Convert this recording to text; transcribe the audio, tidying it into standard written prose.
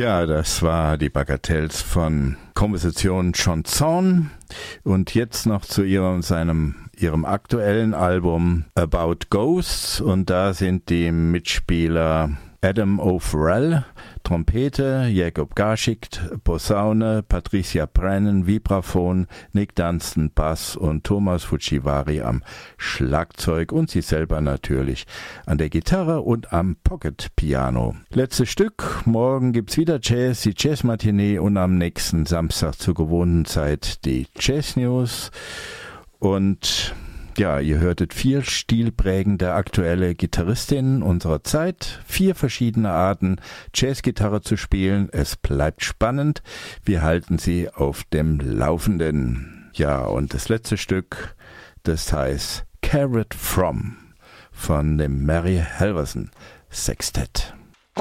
Ja, das war die Bagatelles von Konversation Chanson und jetzt noch zu ihrem aktuellen Album About Ghosts und da sind die Mitspieler Adam O'Farrell, Trompete, Jacob Garschicht, Posaune, Patricia Brennan, Vibraphon, Nick Dunstan, Bass und Thomas Fujiwara am Schlagzeug und sie selber natürlich an der Gitarre und am Pocket Piano. Letztes Stück, morgen gibt's wieder Jazz, die Jazz-Matinee und am nächsten Samstag zur gewohnten Zeit die Jazz News und ja, ihr hörtet 4 stilprägende aktuelle Gitarristinnen unserer Zeit, 4 verschiedene Arten, Jazzgitarre zu spielen. Es bleibt spannend. Wir halten Sie auf dem Laufenden. Ja, und das letzte Stück, das heißt Carrot From von dem Mary Halverson Sextet.